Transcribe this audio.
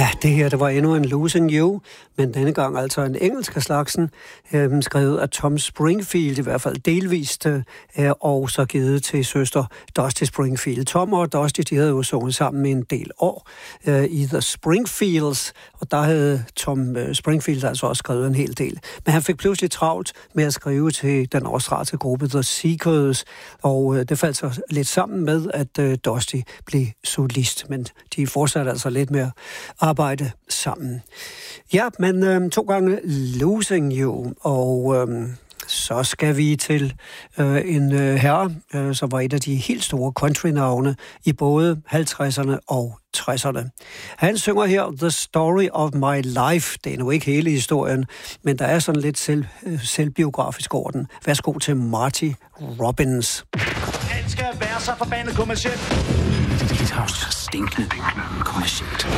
Ja, det her, det var endnu en Losing You, men denne gang altså en engelsk af slagsen, skrevet af Tom Springfield, i hvert fald delvist, og så givet til søster Dusty Springfield. Tom og Dusty, de havde jo sunget sammen i en del år i The Springfields, og der havde Tom Springfield altså også skrevet en hel del. Men han fik pludselig travlt med at skrive til den australske gruppe The Seekers, og det faldt så lidt sammen med, at Dusty blev solist, men de fortsatte altså lidt mere arbejde sammen. Ja, men 2 gange Losing You, og så skal vi til en herre, som var et af de helt store country-navne i både 50'erne og 60'erne. Han synger her The Story of My Life. Det er nu ikke hele historien, men der er sådan lidt selvbiografisk over den. Værsgo til Marty Robbins. Alt skal være så forbandet kommercielt. Dit har så stinkende kommercielt.